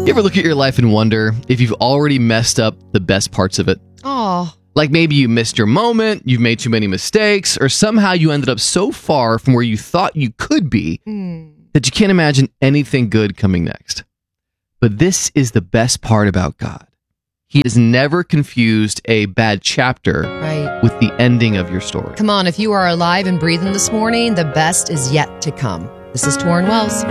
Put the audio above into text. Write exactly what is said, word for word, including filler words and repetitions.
You ever look at your life and wonder if you've already messed up the best parts of it? Oh, Like maybe you missed your moment, you've made too many mistakes, or somehow you ended up so far from where you thought you could be mm. that you can't imagine anything good coming next. But this is the best part about God. He has never confused a bad chapter Right. with the ending of your story. Come on, if you are alive and breathing this morning, the best is yet to come. This is Torrin Wells.